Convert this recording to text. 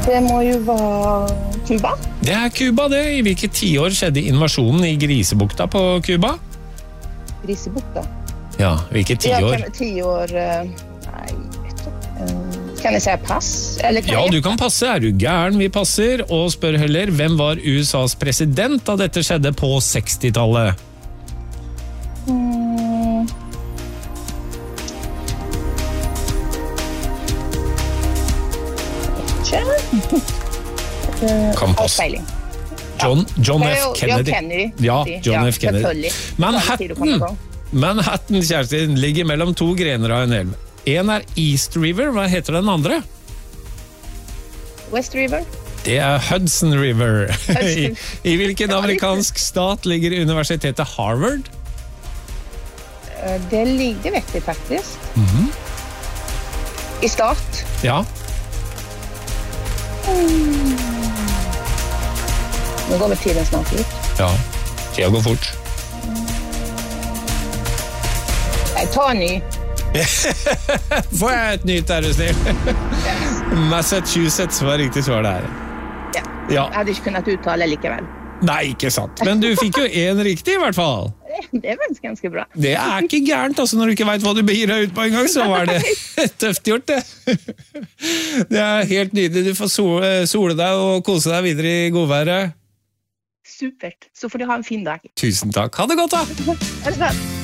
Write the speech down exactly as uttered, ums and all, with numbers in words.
Det må jo være Cuba. Det er Cuba, det. I hvilke tiår skjedde invasjonen i Grisebukta på Cuba? Grisebukta. Ja, hvilke tiår? Ja, tiår... Nei, vet du. Kan jeg si pass? Eller kan ja, jeg... du kan passe. Er du gæren? Vi passer. Og spør heller, hvem var U S A's president da dette skjedde på sekstitallet? Mm. Kan passe. John, John F. Kennedy. Ja, Kennedy. Ja, John ja, F. Kennedy. Manhattan, Manhattan, kjæresten, ligger mellom to grener av en elv. En er East River, hva heter den andre? West River. Det er Hudson River. I, I hvilken amerikansk stat ligger universitetet Harvard? Det ligger, det vet jeg faktisk. Mm-hmm. I stat? Ja. Mm. Nå går vi tiden snart ut. Ja, tida går fort. Jeg tar en ny. Får jeg et nytt, er du snill? Yes. Massachusetts var riktig svar der. Ja. Ja. Jeg hadde ikke kunnet uttale likevel. Nei, ikke sant. Men du fikk jo en riktig i hvert fall. Det er ganske, ganske bra. Det er ikke gærent, altså når du ikke vet hva du begir deg ut på en gang, så var det tøft gjort det. Det er helt nydelig. Du får sole, sole deg og kose deg videre i godværet. Supert. Så får du ha en fin dag. Tusen takk. Ha det godt da. Ha det godt.